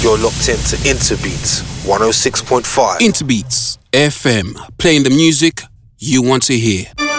You're locked into Interbeats 106.5. Interbeats FM, playing the music you want to hear.